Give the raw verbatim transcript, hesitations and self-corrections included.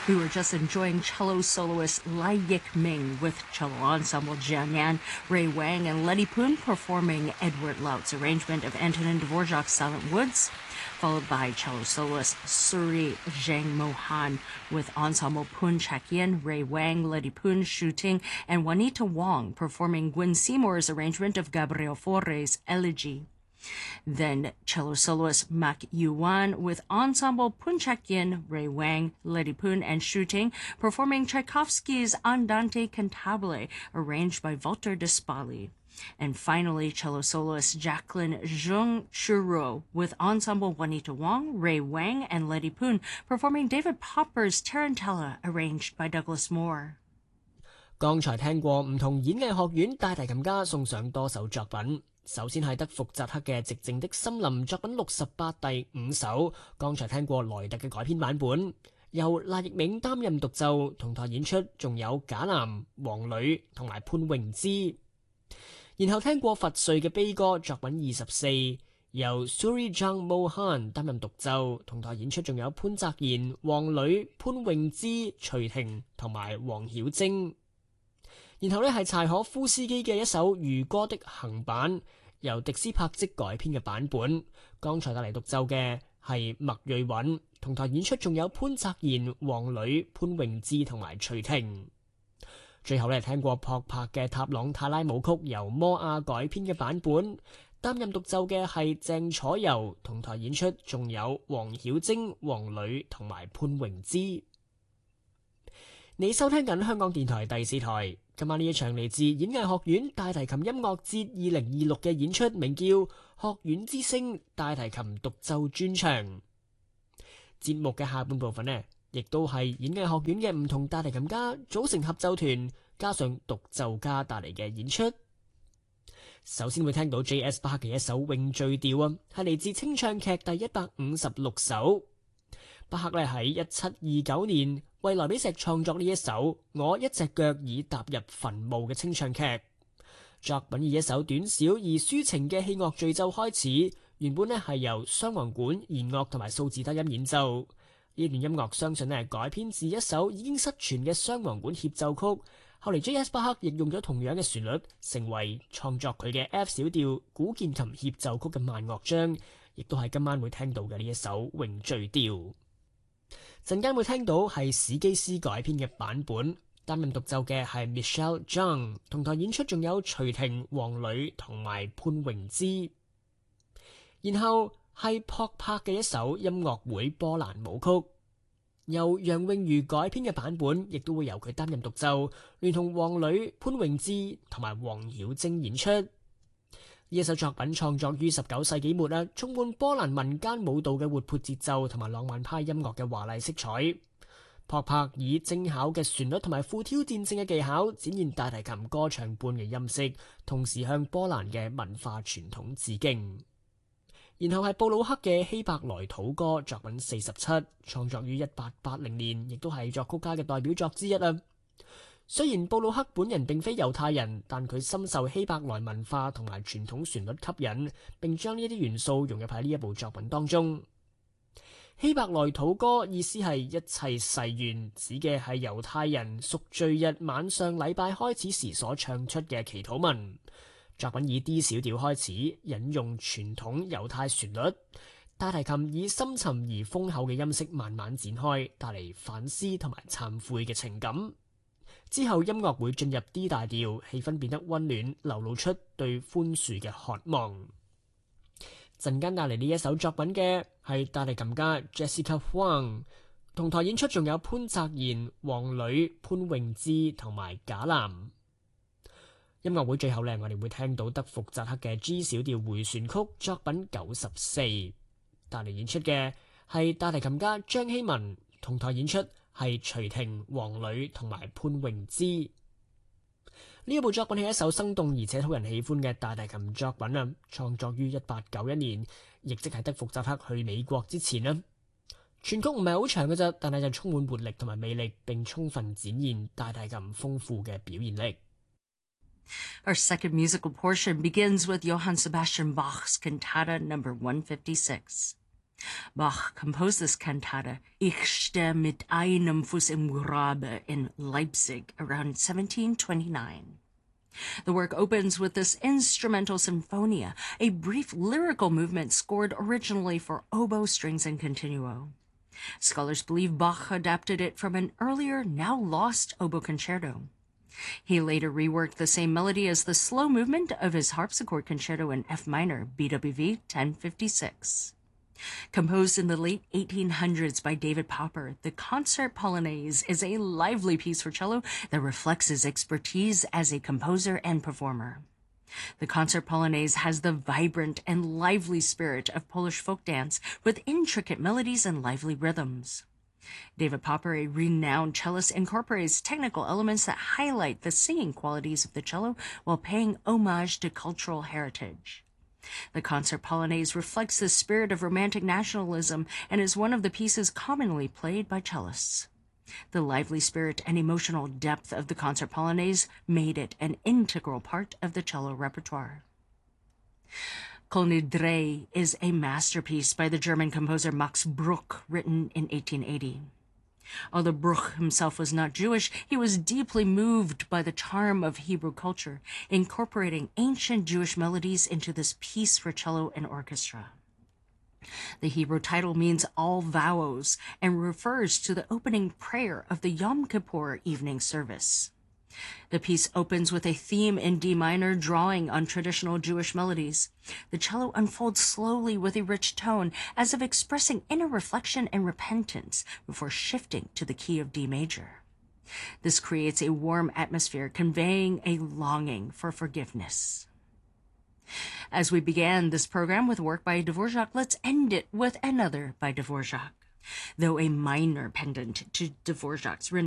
We were just enjoying cello soloist Lai Yik-ming with cello ensemble Jian Yan, Ray Wang, and Letty Poon performing Edward Laut's arrangement of Antonin Dvorak's Silent Woods, followed by cello soloist Suri Zhang Mohan with ensemble Poon Chak-yin, Ray Wang, Letty Poon, Shu Ting, and Juanita Wong performing Gwen Seymour's arrangement of Gabriel Fauré's Elegy. Then cello soloist Mak Yuan with ensemble Poon Chak-yin, Ray Wang, Letty Poon, and Shu Ting performing Tchaikovsky's Andante Cantabile, arranged by Walter de Spali. And finally, cello soloist Jacqueline Zheng Churo with ensemble Juanita Wong, Ray Wang, and Letty Poon performing David Popper's Tarantella, arranged by Douglas Moore. 剛才聽過唔同演藝學院大提琴家送上多首作品。首先係德福扎克嘅《寂靜的森林》作品六十八第五首，剛才聽過萊特嘅改編版本，由賴奕銘擔任獨奏，同台演出仲有賈南、黃磊同埋潘詠芝。然後聽過佛瑞嘅悲歌作品二十四，由 Suri Zhang Mohan 擔任獨奏，同台演出仲有潘澤賢、黃磊、潘詠芝、徐婷同埋黃曉晶。然後呢係柴可夫斯基嘅一首漁歌的行版，由迪斯柏積改編嘅版本。剛才帶嚟獨奏嘅係麥瑞允，同台演出仲有潘澤賢、黃磊、潘詠芝同埋徐婷。最後呢聽過朴柏嘅塔朗泰拉舞曲，由摩亞改編嘅版本。擔任獨奏嘅係鄭楚柔，同台演出仲有黃曉晶、黃磊同埋潘詠芝。你收聽緊香港電台第四台。今晚呢一場嚟自演藝學院大提琴音樂節二零二六嘅演出，名叫《學院之聲大提琴獨奏專場》。節目嘅下半部分呢，亦都係演藝學院嘅唔同大提琴家組成合奏團，加上獨奏家帶嚟嘅演出。首先會聽到 J S 巴克嘅一首詠醉調啊，係嚟自清唱劇第一百五十六首。巴克呢喺一七二九年為萊比錫創作呢一首我一隻腳已踏入墳墓嘅清唱劇。作品以一首短小而抒情嘅器樂序奏開始，原本呢係由雙簧管、弦樂同埋數字低音演奏。呢段音樂相信呢係改編自一首已經失傳嘅雙簧管協奏曲。後嚟 J S 巴克亦用咗同樣嘅旋律，成為創作佢嘅 F 小調古鍵琴協奏曲嘅慢樂章，亦都係今晚會聽到嘅呢一首詠醉調。陣間會聽到係史基斯改編嘅版本，擔任獨奏嘅係 Michelle Zhang， 同台演出仲有徐婷、黃磊同埋潘詠芝。然後係朴柏嘅一首音樂會波蘭舞曲，由楊詠茹改編嘅版本，亦都會由佢擔任獨奏，聯同黃磊、潘詠芝同埋黃曉晶演出。呢一首作品創作於十九世紀末啦，充滿波蘭民間舞蹈嘅活潑節奏同埋浪漫派音樂嘅華麗色彩。朴柏以精巧嘅旋律同埋富挑戰性嘅技巧，展現大提琴歌唱般嘅音色，同時向波蘭嘅文化傳統致敬。然後係布魯克嘅希伯來土歌作品四十七，創作於一八八零年，亦都係作曲家嘅代表作之一啊。雖然布魯克本人並非猶太人，但佢深受希伯來文化同埋傳統旋律吸引，並將呢啲元素融入喺呢一部作品當中。希伯來土歌意思係一切誓願，指嘅係猶太人贖罪日晚上禮拜開始時所唱出嘅祈禱文。作品以 D 小調開始，引用傳統猶太旋律，大提琴以深沉而豐厚嘅音色慢慢展開，帶嚟反思同埋懺悔嘅情感。之後音樂會進入 D 大調，氣氛變得溫暖，流露出對寬恕嘅渴望。陣間帶嚟呢一首作品嘅係大提琴家 Jessica Huang， 同台演出仲有潘澤賢、黃磊、潘詠芝同埋賈南。音樂會最後呢，我哋會聽到德福扎克嘅 G 小調迴旋曲作品九十四，帶嚟演出嘅係大提琴家張希文，同台演出係徐婷、黃磊同埋潘詠芝。呢一部作品係一首生動而且討人喜歡嘅大提琴作品啊，創作於一八九一年，亦即係德福扎克去美國之前啊。全曲唔係好長嘅啫，但係就充滿活力同埋魅力，並充分展現大提琴豐富嘅表現力。 Our second musical portion begins with Johann Sebastian Bach's Cantata number one fifty-six. Bach composed this cantata, Ich stehe mit einem Fuß im Grabe, in Leipzig around seventeen twenty-nine. The work opens with this instrumental sinfonia, a brief lyrical movement scored originally for oboe, strings, and continuo. Scholars believe Bach adapted it from an earlier, now lost oboe concerto. He later reworked the same melody as the slow movement of his harpsichord concerto in F minor, B W V ten fifty-six. Composed in the late eighteen hundreds by David Popper, the Concert Polonaise is a lively piece for cello that reflects his expertise as a composer and performer. The Concert Polonaise has the vibrant and lively spirit of Polish folk dance with intricate melodies and lively rhythms. David Popper, a renowned cellist, incorporates technical elements that highlight the singing qualities of the cello while paying homage to cultural heritage. The Concert Polonaise reflects the spirit of romantic nationalism and is one of the pieces commonly played by cellists. The lively spirit and emotional depth of the Concert Polonaise made it an integral part of the cello repertoire. Kol Nidrei is a masterpiece by the German composer Max Bruch, written in eighteen eighty. Although Bruch himself was not Jewish, he was deeply moved by the charm of Hebrew culture, incorporating ancient Jewish melodies into this piece for cello and orchestra. The Hebrew title means all vows and refers to the opening prayer of the Yom Kippur evening service. The piece opens with a theme in D minor drawing on traditional Jewish melodies. The cello unfolds slowly with a rich tone, as if expressing inner reflection and repentance before shifting to the key of D major. This creates a warm atmosphere, conveying a longing for forgiveness. As we began this program with work by Dvorak, let's end it with another by Dvorak. Though a minor pendant to Dvorak's